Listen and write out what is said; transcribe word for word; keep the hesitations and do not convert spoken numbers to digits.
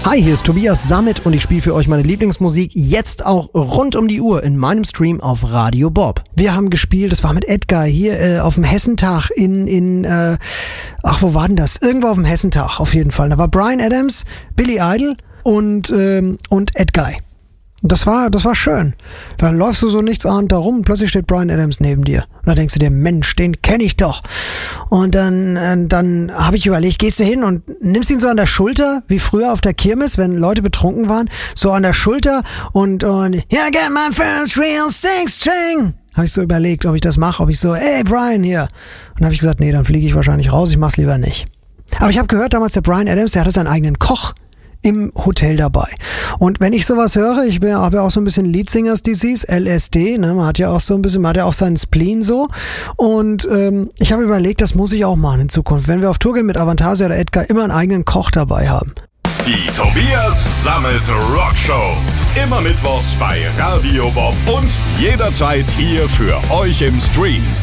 Hi, hier ist Tobias Sammet und ich spiele für euch meine Lieblingsmusik jetzt auch rund um die Uhr in meinem Stream auf Radio Bob. Wir haben gespielt, das war mit Edgar hier äh, auf dem Hessentag in, in äh, ach, wo war denn das? Irgendwo auf dem Hessentag auf jeden Fall. Da war Bryan Adams, Billy Idol und, ähm, und Edgar. Das war, das war schön. Da läufst du so nichtsahnd da rum und plötzlich steht Bryan Adams neben dir. Und da denkst du dir, Mensch, den kenne ich doch. Und dann, äh, dann habe ich überlegt, gehst du hin und nimmst ihn so an der Schulter, wie früher auf der Kirmes, wenn Leute betrunken waren, so an der Schulter und, und yeah, I got my first real six string. Habe ich so überlegt, ob ich das mache, ob ich so, hey Bryan hier. Und dann habe ich gesagt, nee, dann fliege ich wahrscheinlich raus, ich mach's lieber nicht. Aber ich habe gehört, damals der Bryan Adams, der hatte seinen eigenen Koch im Hotel dabei. Und wenn ich sowas höre, ich habe ja auch so ein bisschen Leadsingers Disease, L S D, ne, man hat ja auch so ein bisschen, man hat ja auch seinen Spleen so. Und ähm, ich habe überlegt, das muss ich auch machen in Zukunft, wenn wir auf Tour gehen mit Avantasia oder Edgar, immer einen eigenen Koch dabei haben. Die Tobias Sammet Rockshow. Immer mittwochs bei Radio Bob und jederzeit hier für euch im Stream.